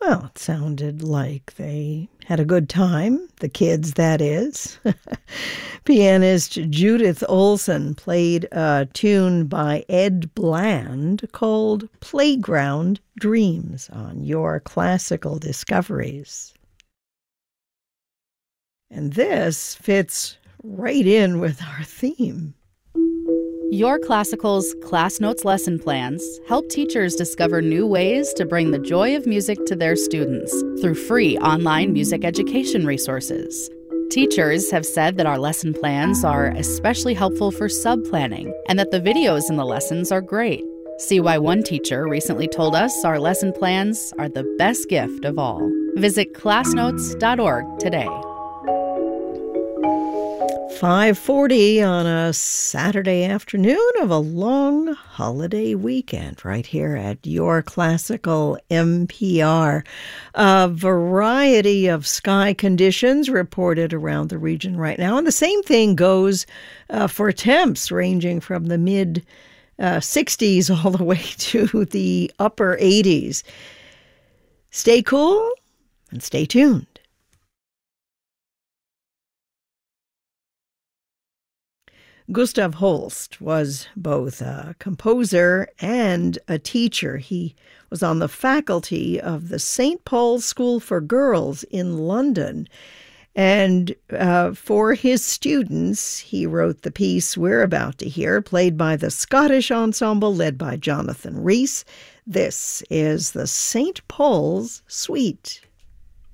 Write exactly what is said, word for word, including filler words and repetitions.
Well, it sounded like they had a good time, the kids, that is. Pianist Judith Olson played a tune by Ed Bland called Playground Dreams on Your Classical Discoveries. And this fits right in with our theme. Your Classical's Class Notes lesson plans help teachers discover new ways to bring the joy of music to their students through free online music education resources. Teachers have said that our lesson plans are especially helpful for sub-planning and that the videos in the lessons are great. See why one teacher recently told us our lesson plans are the best gift of all. Visit class notes dot org today. five forty on a Saturday afternoon of a long holiday weekend right here at Your Classical N P R. A variety of sky conditions reported around the region right now. And the same thing goes uh, for temps ranging from the mid uh, sixties all the way to the upper eighties. Stay cool and stay tuned. Gustav Holst was both a composer and a teacher. He was on the faculty of the Saint Paul's School for Girls in London. And uh, for his students, he wrote the piece we're about to hear, played by the Scottish Ensemble led by Jonathan Rhys. This is the Saint Paul's Suite.